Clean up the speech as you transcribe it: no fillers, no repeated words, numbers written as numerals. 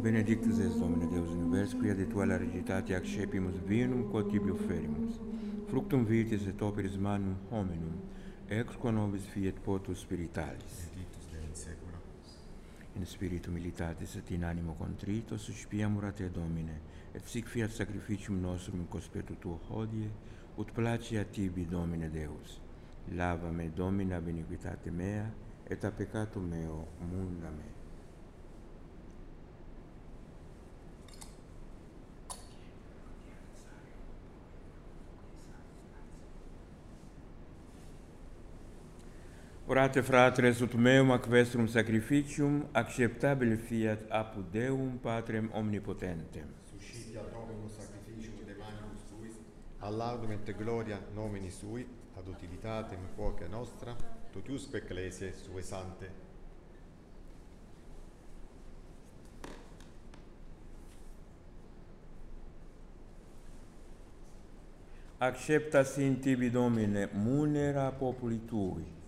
Benedictus es Domine Deus univers, quia de tua largitate accepimus vinum quod tibi offerimus. Fructum vitis et operis manum hominum, ex qua nobis fiet potus spiritualis. Benedictus Deus in saecula. In spiritu militatis et in animo contrito, suspiamur a te, Domine, et sic fiat sacrificium nostrum in conspetto tuo hodie, ut placia tibi, Domine Deus. Lava me, Domine, ab iniquitate mea, et a peccatum meo munda me. Orate, fratres, ut meum ac vestrum sacrificium acceptabile fiat apud Deum Patrem omnipotentem. Suscitia Dominus sacrificium de manibus tuis, ad laudum et gloria nomini sui, ad utilitatem quoque nostra, totusque ecclesiae sue sante. Accepta sin tibi, Domine, munera populi tui,